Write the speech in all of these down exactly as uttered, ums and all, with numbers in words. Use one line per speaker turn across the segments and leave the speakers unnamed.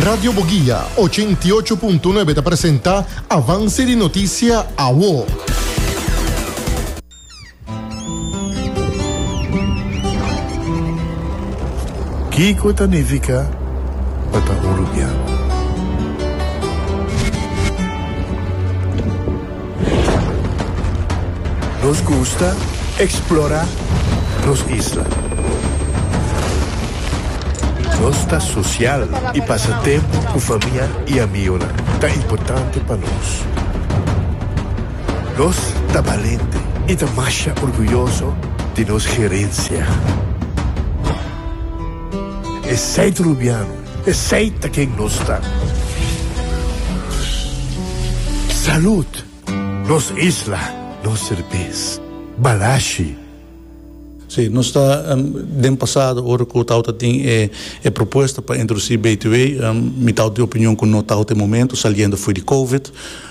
Radio Boguía ochenta y ocho punto nueve te presenta Avance de Noticia A W O.
Kiko Tanifica Pata Uruguay. Nos gusta explorar las islas. Nos está social y pasatiempo con familia y amigos. Está importante para nos. Nos está valente y está más orgulloso de nos gerencia. Es seis rubiano, es seis quien nos está. Salud, nos isla, nos cerveza, balashi.
Sim, nós está um, no passado, hora que o Tauta tem é, é proposta para introduzir B T W, um, mitad de opinião que não está até momento, saliendo foi de Covid,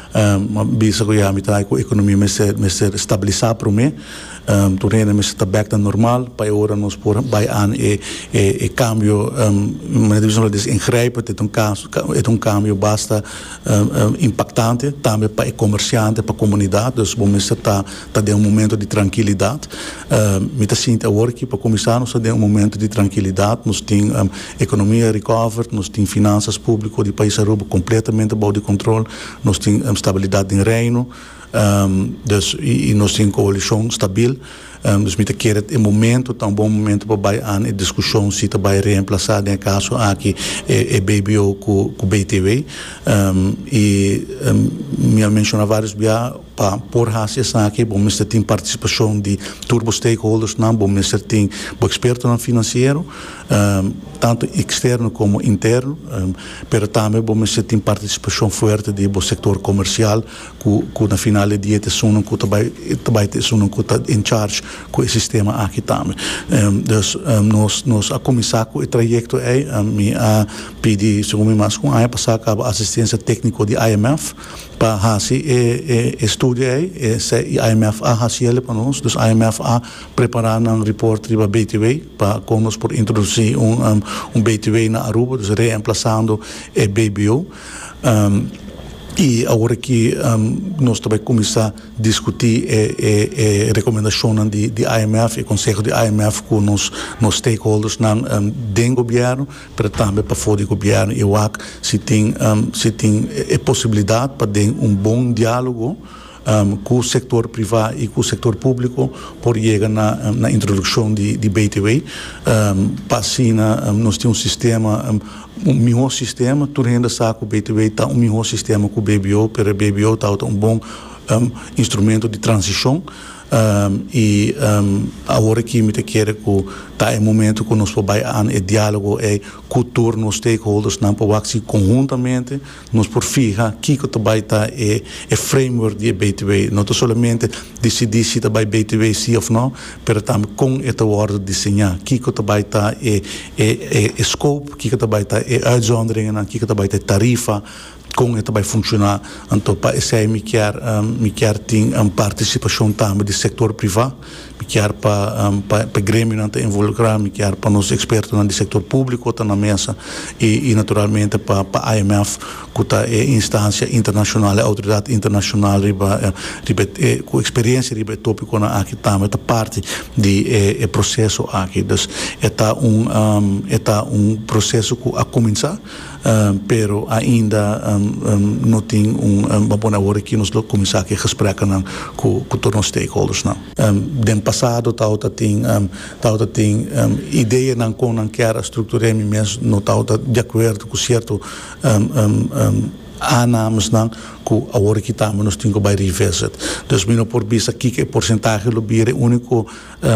um, bisa que a mitad a economia vai ser, vai ser estabilizar para mim, um, torna vai estar back to normal, para agora nós por vai an e e cambio, um, uma divisão de ingrijpen, é um caso, é um cambio basta um, um, impactante, também para o comerciante, para a comunidade, dus bom está está de um momento de tranquilidade, um, mita sinta agora que para começar nós de um momento de tranquilidade, nós tem um, economia recover, nós tem finanças públicas de país aruba completamente baú de controle, nós tem um, estabilidade em reino. Um, dus, e, e nós temos coalição stabil, um, dus met de keer het momento, het een bon momento waarbij aan de discussie zit bij reemplaçar in caso aqui é B B O com com B T W, um, e um, me menciona vários bia para por raças aqui, bom mister tem participação de turbo stakeholders, não, bom mister tem bom experto no financeiro, um, tanto externo como interno, um, pero também bom mister tem participação forte de bom setor comercial, com com na final de dia te sunam com também também te sunam com tá em charge com o sistema aqui também, um, dus um, nós nós a começar com o trajeto é um, me a pedir segundo me mais com a passar a assistência técnica de I M F para fazer e estudo aí, se I M F a fazer para nós, dus I M F a preparar um report para B T W para como nós por introduzir um um, um B T W na Aruba, dus reemplaçando o B B O. Um, E agora que um, nós também começar a discutir a recomendação de, de I M F, o conselho de I M F com os nos stakeholders não um, do governo, mas também para fora do governo, eu acho que se tem um, se tem a possibilidade para ter um bom diálogo um, com o setor privado e com o setor público por chegar na, na introdução de, de B T W. Um, para assim, um, nós temos um sistema um, um melhor sistema, tu ainda sabe que o B T W está um melhor sistema que o B B O, pero o B B O está um bom um, instrumento de transição. Um, e um, agora que me te quer que está em momento que nós vamos o diálogo é com todos os stakeholders não para que conjuntamente nós por fijar que que vai estar é é framework de B T W, não somente decidir se vai B T W sim ou não, mas também com esta ordem desenhar que que vai estar é é é scope, que que vai estar é uitzonderingen, que que vai ter tarifa como isso vai funcionar, então para isso aí me quer um, me quer ter uma participação também do setor privado, me quer para um, para para grêmio não te involucrar, me quer para nos expertos no setor público tá na mesa e, e naturalmente para para I M F que está é instância internacional, autoridade internacional riba riba é, com experiência riba tópico na aqui também tá parte de é, é processo aqui, dus está um, um está um processo que a começar. Um, pero ainda um, um, não tem um, uma boa hora que nós começar a gesprekken com, com todos os stakeholders. Não. Um, do passado, Tauta tem, um, Tauta tem um, ideia não com não quer estruturar mesmo, não Tauta de acordo com certo um, um, um, aannames não que a hora que estamos nós temos que revisit. Dus minha por vista aqui que porcentagem do B I R é único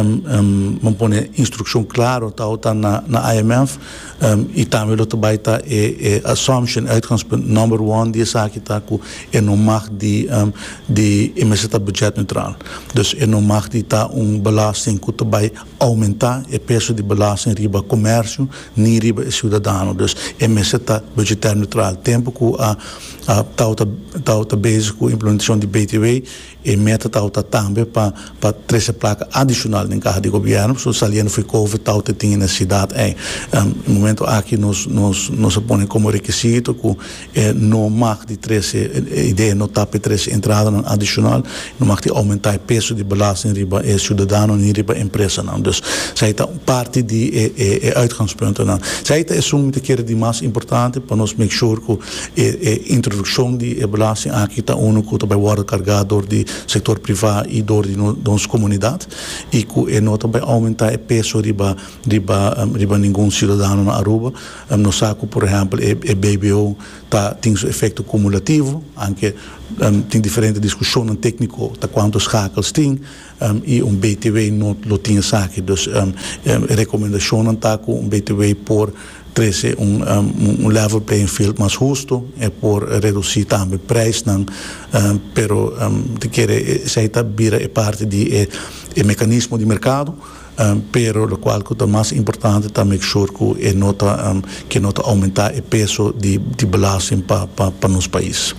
um, um, pone instrução clara tá na na I M F um, e também lo também está é assumption uitgangspunt number one die zaak tá que é não mag de um, de emissão budget neutral. Dus é não mag de tá um belasting que também aumentar o peso de belasting riba comércio nem riba cidadão. Dus emissão budget neutral tempo que a está bezig com a implementação de B T W e meta está também para para três placa adicional em carro de governo, so saliendo foi Covid está tinha na cidade é no momento aqui nós nós nós põe como requisito que é não mag de três ideia não tá para três entrada adicional não mag de aumentar o peso de belasting riba é cidadão nem riba empresa não dus zij está parte de é, é, uitgangspunten não zij é um de keer de mais importante para nós make sure que é, é introdução de belasting aqui está uno que também vai carregado door de setor privado e door de nossa comunidade e que é não também aumentar o peso riba riba um, riba nenhum cidadão na Aruba um, no saco por exemplo é, é B B O tá tem seu efeito cumulativo anche um, tem diferente discussão técnico tá quantos schakels tem um, e um B T W não lo tinha saque dus um, um, recomendação tá com um B T W por treze um, um, um level playing field mais justo e por reduzir também o preço não um, pero um, de que se está vira é parte de é, é mecanismo de mercado um, pero o qual que é mais importante é make sure que é nota um, que nota aumentar o peso de de belasting para para para nosso país.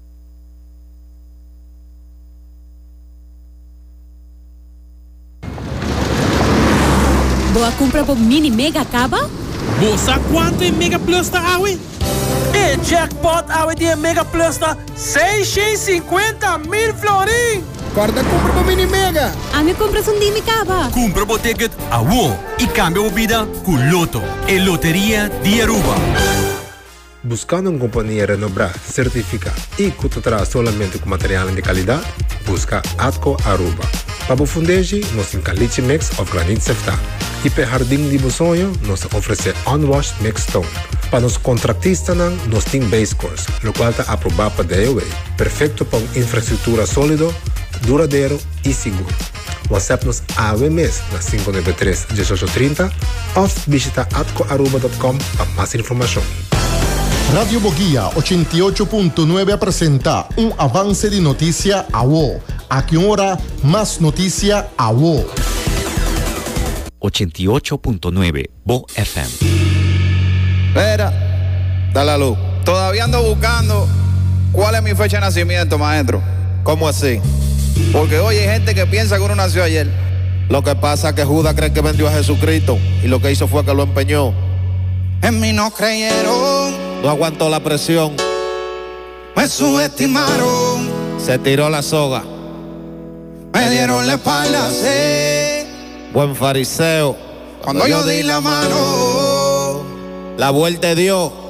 Boa compra por mini mega acaba?
Bosa quanto em Mega Plus tá awe? E jackpot awe de Mega Plus tá seiscentos e cinquenta mil florim.
Guarda compra para Mini Mega.
A me compras um dime cava.
Compra o ticket a U e cambia a vida com Loto, a loteria de Aruba.
Buscando uma companhia renombrada, certificada e que te traz somente com material de qualidade, busca Atco Aruba. Para o fundejo, nós temos caliche mix of granite sefta. E para o jardim de sonho, nós oferecemos unwashed mix stone. Para os contratistas, nós temos base course, o qual está aprovado para D O A. Perfeito para uma infraestrutura sólida, duradouro e seguro. WhatsApp-nos A W M S na cinco nove três, um oito três zero ou visita atco aruba ponto com para mais informação.
Radio Boguía ochenta y ocho punto nueve presenta un avance de noticia a vos. A qué hora más noticia a vos.
ochenta y ocho punto nueve Bo F M.
Espera, dale la luz. Todavía ando buscando cuál es mi fecha de nacimiento, maestro.
¿Cómo así?
Porque hoy hay gente que piensa que uno nació ayer.
Lo que pasa es que Judas cree que vendió a Jesucristo y lo que hizo fue que lo empeñó.
En mí no creyeron.
No aguantó la presión.
Me subestimaron.
Se tiró la soga.
Me dieron la espalda, sí.
Buen fariseo.
Cuando yo di la mano,
la vuelta dio.